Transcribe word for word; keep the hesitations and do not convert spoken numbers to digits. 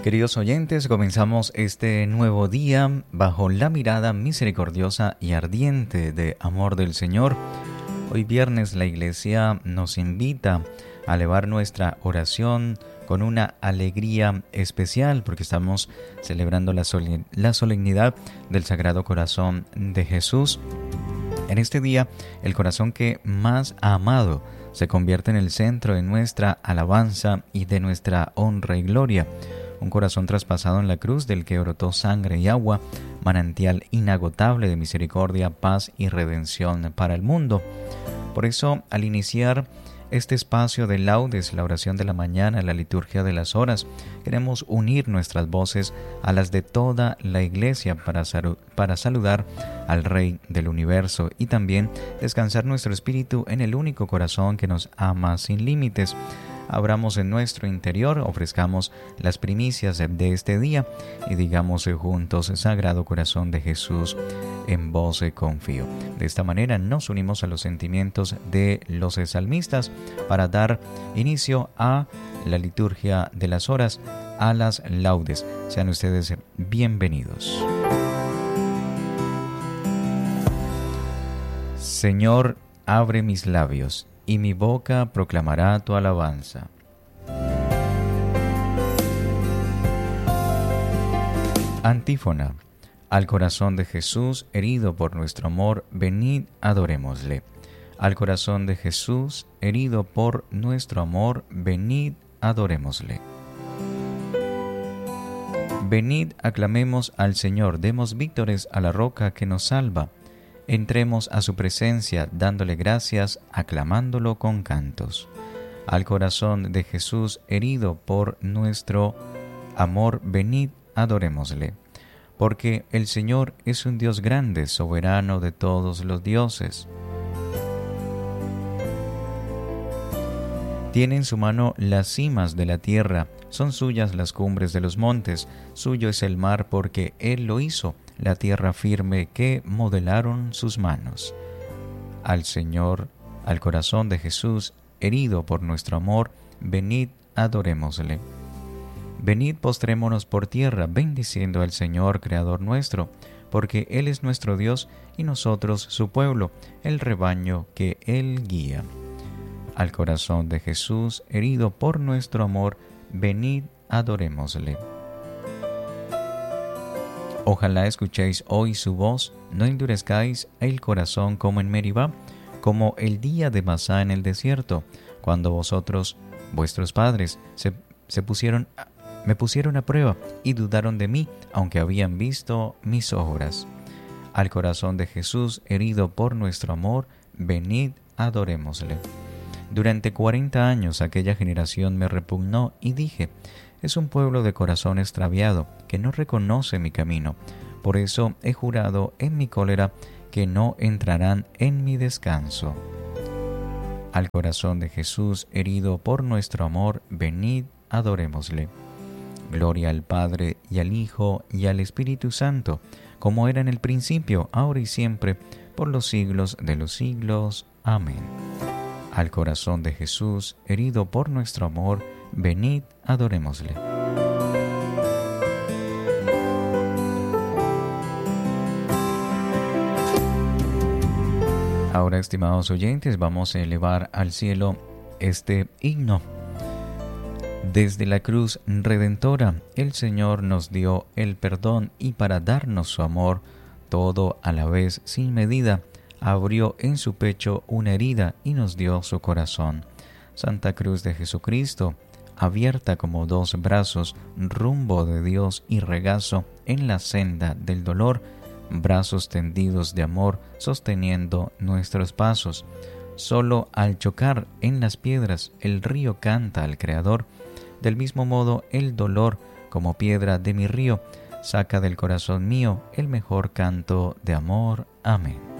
Queridos oyentes, comenzamos este nuevo día bajo la mirada misericordiosa y ardiente de amor del Señor. Hoy viernes la Iglesia nos invita a elevar nuestra oración con una alegría especial porque estamos celebrando la solemnidad del Sagrado Corazón de Jesús. En este día, el corazón que más ha amado se convierte en el centro de nuestra alabanza y de nuestra honra y gloria. Un corazón traspasado en la cruz del que brotó sangre y agua, manantial inagotable de misericordia, paz y redención para el mundo. Por eso, al iniciar este espacio de laudes, la oración de la mañana, la liturgia de las horas, queremos unir nuestras voces a las de toda la Iglesia para, sal- para saludar al Rey del Universo y también descansar nuestro espíritu en el único corazón que nos ama sin límites. Abramos en nuestro interior, ofrezcamos las primicias de este día y digamos juntos: Sagrado Corazón de Jesús, en vos confío. De esta manera nos unimos a los sentimientos de los salmistas para dar inicio a la liturgia de las horas, a las laudes. Sean ustedes bienvenidos. Señor, abre mis labios, y mi boca proclamará tu alabanza. Antífona. Al corazón de Jesús, herido por nuestro amor, venid, adorémosle. Al corazón de Jesús, herido por nuestro amor, venid, adorémosle. Venid, aclamemos al Señor, demos vítores a la roca que nos salva. Entremos a su presencia dándole gracias, aclamándolo con cantos. Al corazón de Jesús herido por nuestro amor, venid, adorémosle. Porque el Señor es un Dios grande, soberano de todos los dioses. Tiene en su mano las cimas de la tierra, son suyas las cumbres de los montes, suyo es el mar porque Él lo hizo, la tierra firme que modelaron sus manos. Al Señor, al corazón de Jesús, herido por nuestro amor, venid, adorémosle. Venid, postrémonos por tierra, bendiciendo al Señor, Creador nuestro, porque Él es nuestro Dios y nosotros su pueblo, el rebaño que Él guía. Al corazón de Jesús, herido por nuestro amor, venid, adorémosle. Ojalá escuchéis hoy su voz, no endurezcáis el corazón como en Meribá, como el día de Masá en el desierto, cuando vosotros, vuestros padres, se, se pusieron, me pusieron a prueba y dudaron de mí, aunque habían visto mis obras. Al corazón de Jesús, herido por nuestro amor, venid, adorémosle. Durante cuarenta años aquella generación me repugnó y dije: es un pueblo de corazón extraviado, que no reconoce mi camino. Por eso he jurado en mi cólera que no entrarán en mi descanso. Al corazón de Jesús, herido por nuestro amor, venid, adorémosle. Gloria al Padre, y al Hijo, y al Espíritu Santo, como era en el principio, ahora y siempre, por los siglos de los siglos. Amén. Al corazón de Jesús, herido por nuestro amor, venid, adorémosle. Ahora, estimados oyentes, vamos a elevar al cielo este himno. Desde la cruz redentora, el Señor nos dio el perdón y para darnos su amor, todo a la vez sin medida, abrió en su pecho una herida y nos dio su corazón. Santa Cruz de Jesucristo, abierta como dos brazos, rumbo de Dios y regazo en la senda del dolor, brazos tendidos de amor sosteniendo nuestros pasos. Solo al chocar en las piedras el río canta al Creador. Del mismo modo el dolor, como piedra de mi río, saca del corazón mío el mejor canto de amor. Amén.